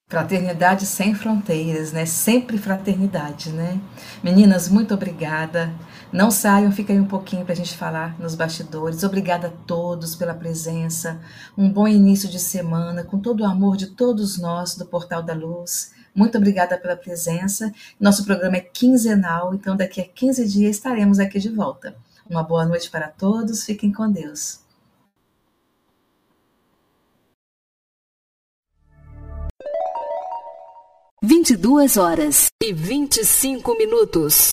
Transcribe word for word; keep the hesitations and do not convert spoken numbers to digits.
Fraternidade sem fronteiras, né? Sempre fraternidade, né? Meninas, muito obrigada. Não saiam, fiquem aí um pouquinho para a gente falar nos bastidores. Obrigada a todos pela presença. Um bom início de semana, com todo o amor de todos nós do Portal da Luz. Muito obrigada pela presença. Nosso programa é quinzenal, então daqui a quinze dias estaremos aqui de volta. Uma boa noite para todos. Fiquem com Deus. vinte e duas horas e vinte e cinco minutos.